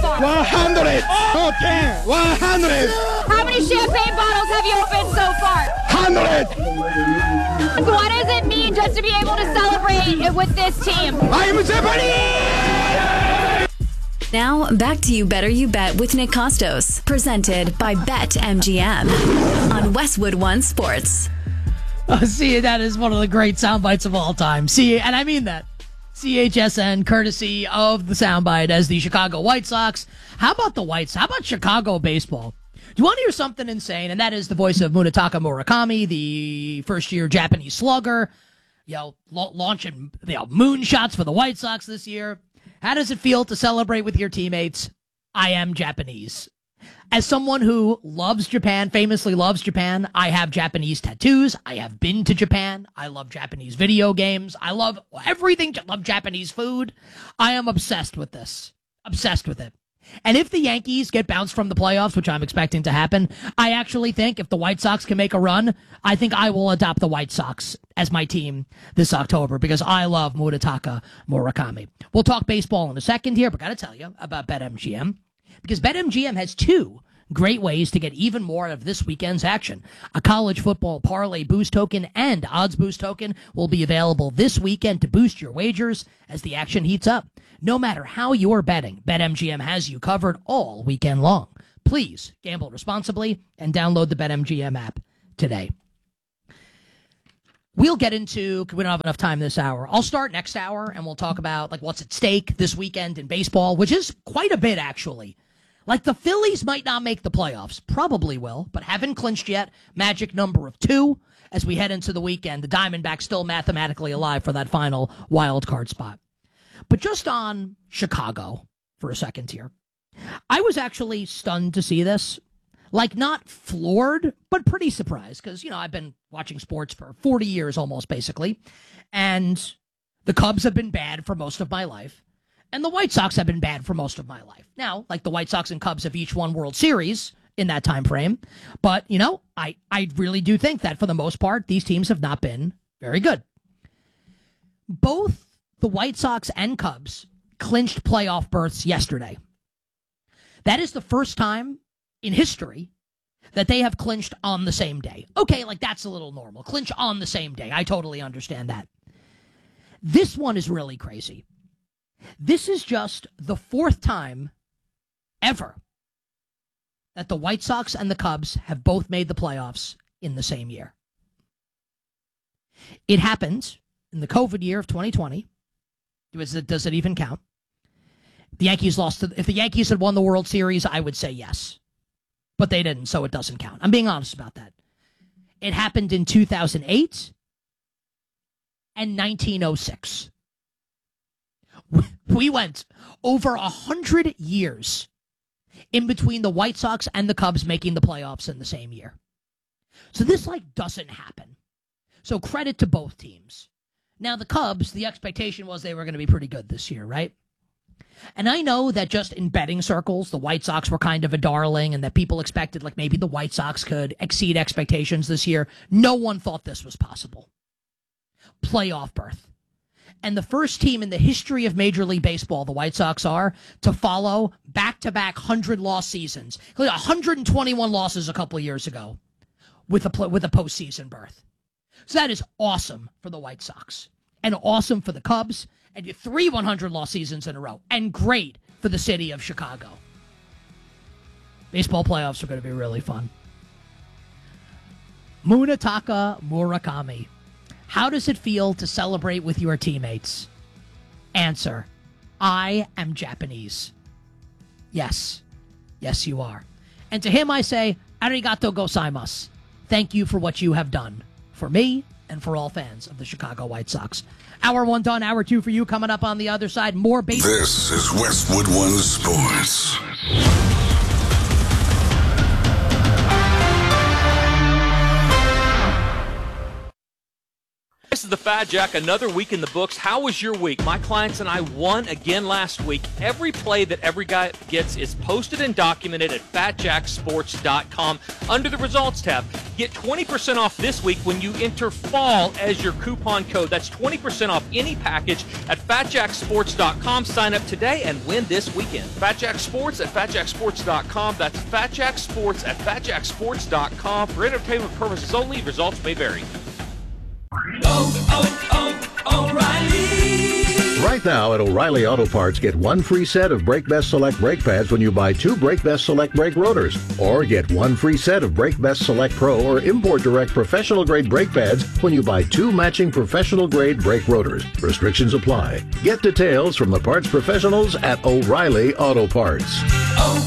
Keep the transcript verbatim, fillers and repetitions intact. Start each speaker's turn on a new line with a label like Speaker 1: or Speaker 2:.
Speaker 1: far?
Speaker 2: one hundred. Oh, ten. one hundred.
Speaker 1: How many champagne bottles have you opened so far?
Speaker 2: one hundred.
Speaker 1: What does it mean just to be able to celebrate with this team?
Speaker 2: I'm Japanese!
Speaker 3: Now, back to You Better You Bet with Nick Costos, presented by BetMGM on Westwood One Sports.
Speaker 4: Oh, see, that is one of the great sound bites of all time. See, and I mean that. C H S N, courtesy of the soundbite as the Chicago White Sox. How about the Whites? How about Chicago baseball? Do you want to hear something insane? And that is the voice of Munetaka Murakami, the first-year Japanese slugger, you know, la- launching you know, moonshots for the White Sox this year. How does it feel to celebrate with your teammates? I am Japanese. As someone who loves Japan, famously loves Japan, I have Japanese tattoos. I have been to Japan. I love Japanese video games. I love everything. I love Japanese food. I am obsessed with this. Obsessed with it. And if the Yankees get bounced from the playoffs, which I'm expecting to happen, I actually think if the White Sox can make a run, I think I will adopt the White Sox as my team this October because I love Munetaka Murakami. We'll talk baseball in a second here, but got to tell you about BetMGM because BetMGM has two great ways to get even more of this weekend's action. A college football parlay boost token and odds boost token will be available this weekend to boost your wagers as the action heats up. No matter how you're betting, BetMGM has you covered all weekend long. Please gamble responsibly and download the BetMGM app today. We'll get into, we don't have enough time this hour. I'll start next hour and we'll talk about like what's at stake this weekend in baseball, which is quite a bit actually. Like the Phillies might not make the playoffs, probably will, but haven't clinched yet. Magic number of two as we head into the weekend. The Diamondbacks still mathematically alive for that final wild card spot. But just on Chicago for a second here, I was actually stunned to see this. Like not floored, but pretty surprised because, you know, I've been watching sports for forty years almost basically. And the Cubs have been bad for most of my life. And the White Sox have been bad for most of my life. Now, like the White Sox and Cubs have each won World Series in that time frame. But, you know, I, I really do think that for the most part, these teams have not been very good. Both the White Sox and Cubs clinched playoff berths yesterday. That is the first time in history that they have clinched on the same day. Okay, like that's a little normal. Clinch on the same day. I totally understand that. This one is really crazy. This is just the fourth time ever that the White Sox and the Cubs have both made the playoffs in the same year. It happened in the COVID year of twenty twenty. Does it, does it even count? The Yankees lost. To, if the Yankees had won the World Series, I would say yes. But they didn't, so it doesn't count. I'm being honest about that. It happened in two thousand eight and nineteen oh six. We went over one hundred years in between the White Sox and the Cubs making the playoffs in the same year. So this, like, doesn't happen. So credit to both teams. Now, the Cubs, the expectation was they were going to be pretty good this year, right? And I know that just in betting circles, the White Sox were kind of a darling and that people expected, like, maybe the White Sox could exceed expectations this year. No one thought this was possible. Playoff berth. And the first team in the history of Major League Baseball, the White Sox are, to follow back-to-back one hundred-loss seasons. one hundred twenty-one losses a couple of years ago with a, with a postseason berth. So that is awesome for the White Sox and awesome for the Cubs and your three one hundred-loss seasons in a row and great for the city of Chicago. Baseball playoffs are going to be really fun. Munetaka Murakami. How does it feel to celebrate with your teammates? Answer, I am Japanese. Yes. Yes, you are. And to him I say, arigato gozaimasu. Thank you for what you have done for me and for all fans of the Chicago White Sox. Hour one done, hour two for you coming up on the other side. More baseball.
Speaker 5: This is Westwood One Sports.
Speaker 6: is the Fat Jack, another week in the books. How was your week? My clients and I won again last week. Every play that every guy gets is posted and documented at fat jack sports dot com under the results tab. Get twenty percent off this week when you enter fall as your coupon code. That's twenty percent off any package at fat jack sports dot com. Sign up today and win this weekend. Fat Jack Sports at fat jack sports dot com. That's Fat Jack Sports at fat jack sports dot com. For entertainment purposes only, results may vary.
Speaker 7: Oh, oh, oh, O'Reilly.
Speaker 8: Right now at O'Reilly Auto Parts, get one free set of Brake Best Select brake pads when you buy two Brake Best Select brake rotors. Or get one free set of Brake Best Select Pro or Import Direct professional grade brake pads when you buy two matching professional grade brake rotors. Restrictions apply. Get details from the parts professionals at O'Reilly Auto Parts.
Speaker 7: Oh,